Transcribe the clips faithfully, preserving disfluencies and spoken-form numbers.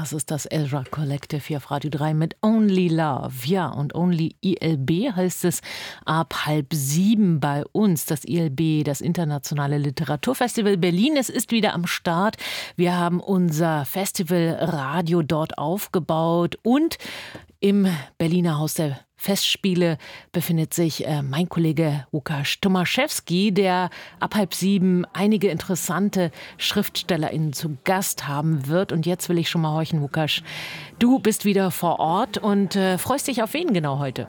Das ist das Ezra Collective hier auf Radio drei mit Only Love. Ja, und Only I L B heißt es ab halb sieben bei uns. Das I L B, das Internationale Literaturfestival Berlin. Es ist wieder am Start. Wir haben unser Festivalradio dort aufgebaut und im Berliner Haus der Festspiele befindet sich äh, mein Kollege Łukasz Tomaszewski, der ab halb sieben einige interessante SchriftstellerInnen zu Gast haben wird. Und jetzt will ich schon mal horchen, Łukasz. Du bist wieder vor Ort und äh, freust dich auf wen genau heute?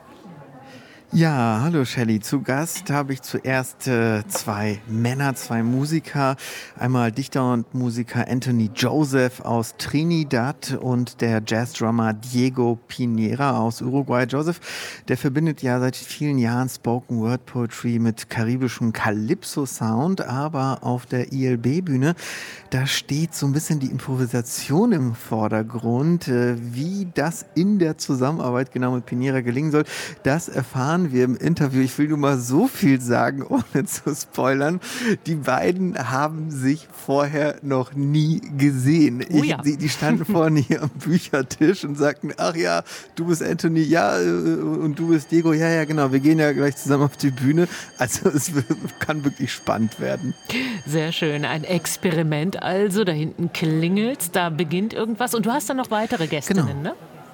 Ja, hallo Shelley. Zu Gast habe ich zuerst äh, zwei Männer, zwei Musiker. Einmal Dichter und Musiker Anthony Joseph aus Trinidad und der Jazzdrummer Diego Piñera aus Uruguay. Joseph, der verbindet ja seit vielen Jahren Spoken Word Poetry mit karibischem Calypso-Sound, aber auf der I L B-Bühne, da steht so ein bisschen die Improvisation im Vordergrund. Äh, wie das in der Zusammenarbeit genau mit Piñera gelingen soll, das erfahren wir im Interview. Ich will nur mal so viel sagen, ohne zu spoilern. Die beiden haben sich vorher noch nie gesehen. Oh ja. ich, die, die standen vorne hier am Büchertisch und sagten, ach ja, du bist Anthony, ja, und du bist Diego, ja, ja, genau, wir gehen ja gleich zusammen auf die Bühne. Also es kann wirklich spannend werden. Sehr schön, ein Experiment also. Da hinten klingelt's, da beginnt irgendwas. Und du hast dann noch weitere Gästinnen, Genau. ne?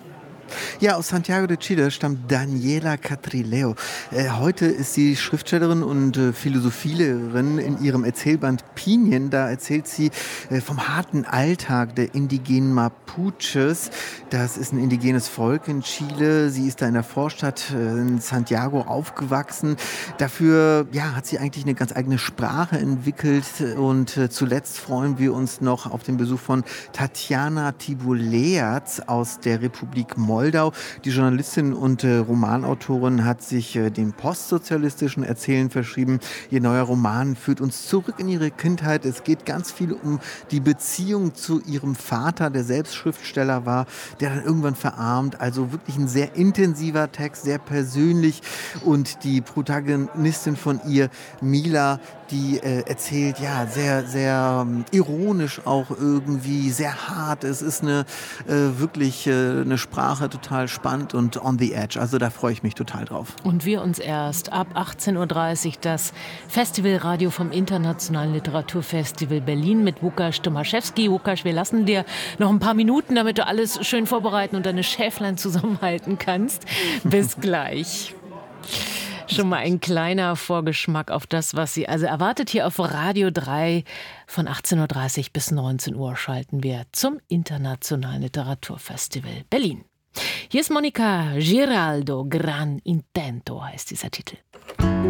Ja, aus Santiago de Chile stammt Daniela Catrileo. Äh, heute ist sie Schriftstellerin und äh, Philosophielehrerin in ihrem Erzählband Pinien. Da erzählt sie äh, vom harten Alltag der indigenen Mapuches. Das ist ein indigenes Volk in Chile. Sie ist da in der Vorstadt äh, in Santiago aufgewachsen. Dafür ja, hat sie eigentlich eine ganz eigene Sprache entwickelt. Und äh, zuletzt freuen wir uns noch auf den Besuch von Tatjana Tibuleac aus der Republik Moldau. Moldau. Die Journalistin und äh, Romanautorin hat sich äh, dem postsozialistischen Erzählen verschrieben. Ihr neuer Roman führt uns zurück in ihre Kindheit. Es geht ganz viel um die Beziehung zu ihrem Vater, der selbst Schriftsteller war, der dann irgendwann verarmt. Also wirklich ein sehr intensiver Text, sehr persönlich. Und die Protagonistin von ihr, Mila, die äh, erzählt, ja, sehr, sehr ähm, ironisch auch irgendwie, sehr hart. Es ist eine äh, wirklich äh, eine Sprache total spannend und on the edge. Also da freue ich mich total drauf. Und wir uns erst ab achtzehn Uhr dreißig das Festivalradio vom Internationalen Literaturfestival Berlin mit Łukasz Tomaszewski. Łukasz, wir lassen dir noch ein paar Minuten, damit du alles schön vorbereiten und deine Schäflein zusammenhalten kannst. Bis gleich. Schon mal ein kleiner Vorgeschmack auf das, was Sie also erwartet. Hier auf Radio drei von achtzehn Uhr dreißig bis neunzehn Uhr schalten wir zum Internationalen Literaturfestival Berlin. Hier ist Monica Giraldo, Gran Intento heißt dieser Titel.